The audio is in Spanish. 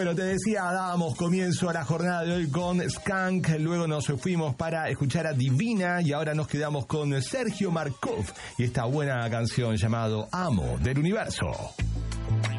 Bueno, te decía, dábamos comienzo a la jornada de hoy con Skank, luego nos fuimos para escuchar a Divina y ahora nos quedamos con Sergio Markov y esta buena canción llamado Amo del Universo.